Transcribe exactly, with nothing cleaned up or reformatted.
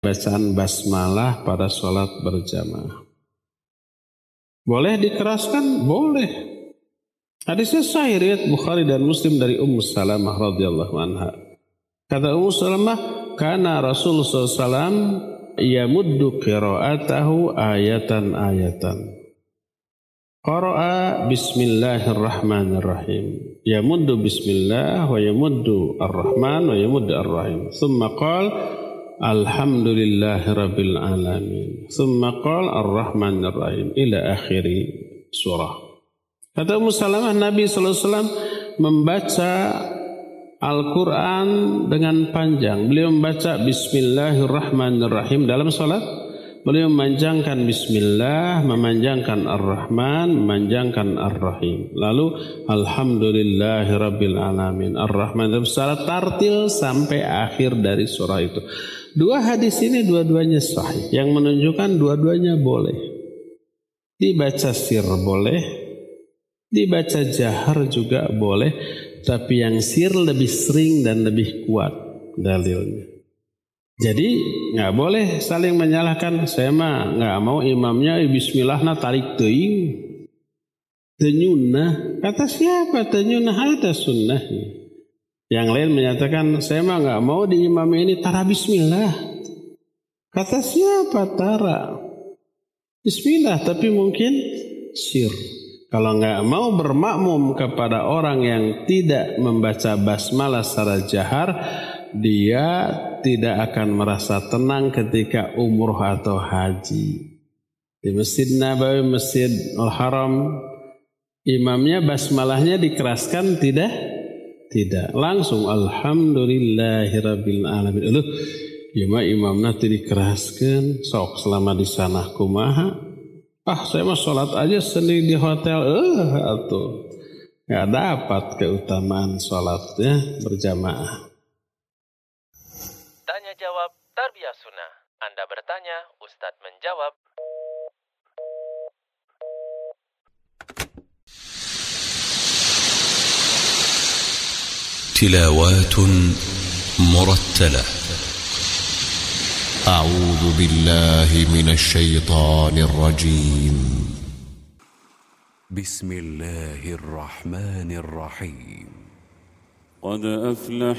bacaan basmalah pada sholat berjamaah. Boleh dikeraskan? Boleh. Hadisnya sahih riwayat Bukhari dan Muslim dari Ummu Salamah radhiyallahu anha. Kata Ummu Salamah, kana Rasulullah sallallahu alaihi wasallam yamuddu qira'atahu ayatan-ayatan. Qara'a bismillahirrahmanirrahim. Yamuddu bismillah wa yamuddu ar-rahman wa yamuddu ar-rahim. Thumma qala alhamdulillahi rabbil alamin. Thumma qala ar-rahmanir rahim ila akhiri surah. Kata Ummu Salamah, Nabi sallallahu alaihi wasallam membaca Al-Quran dengan panjang. Beliau membaca bismillahirrahmanirrahim dalam salat. Beliau memanjangkan bismillah, memanjangkan ar-rahman, memanjangkan ar-rahim. Lalu alhamdulillahi rabbil alamin. Ar-rahman secara tartil sampai akhir dari surah itu. Dua hadis ini dua-duanya sahih, yang menunjukkan dua-duanya boleh. Dibaca sir boleh, dibaca jahar juga boleh, tapi yang sir lebih sering dan lebih kuat dalilnya. Jadi nggak boleh saling menyalahkan. Saya mah nggak mau imamnya bismillah na tarik teuing, tenyunah. Kata siapa tenyunah? Ada sunnahnya. Yang lain menyatakan saya mah nggak mau di imam ini tara bismillah. Kata siapa tara? Bismillah tapi mungkin sir. Kalau nggak mau bermakmum kepada orang yang tidak membaca basmalah secara jahar, dia tidak akan merasa tenang ketika umroh atau haji. Di Masjid Nabawi, Masjid Al-Haram, imamnya basmalahnya dikeraskan tidak? Tidak. Langsung alhamdulillahirabbil alamin. Aduh, gimana imamnya tidak dikeraskan? Sok selama di sana kumaha? Ah, saya mah sholat aja sendiri di hotel. Eh, atuh. Nggak dapat keutamaan sholatnya berjamaah. Tanya jawab Tarbiyah Sunnah. Anda bertanya, Ustadz menjawab. تلاوات مرتلة. أعوذ بالله من الشيطان الرجيم. بسم الله الرحمن الرحيم. قد أفلح